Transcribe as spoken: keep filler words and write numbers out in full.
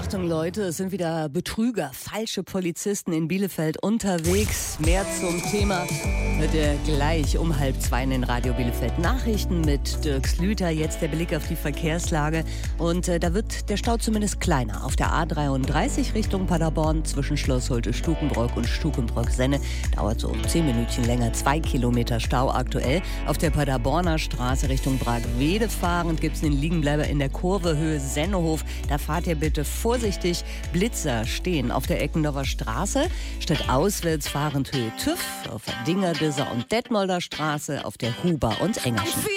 Achtung Leute, es sind wieder Betrüger, falsche Polizisten in Bielefeld unterwegs. Mehr zum Thema hört ihr gleich um halb zwei in den Radio Bielefeld Nachrichten mit Dirk Slüter. Jetzt der Blick auf die Verkehrslage und äh, da wird der Stau zumindest kleiner. Auf der A dreiunddreißig Richtung Paderborn zwischen Schloss Holte-Stukenbrock und Stukenbrock-Senne dauert so zehn Minütchen länger, zwei Kilometer Stau aktuell. Auf der Paderborner Straße Richtung Bragwede fahrend gibt es einen Liegenbleiber in der Kurve Höhe Sennehof. Da fahrt ihr bitte vorsichtig. Blitzer stehen auf der Eckendorfer Straße. Statt auswärts fahrend Höhe TÜV auf der Dingerdisser und Detmolder Straße auf der Huber und Engerschen.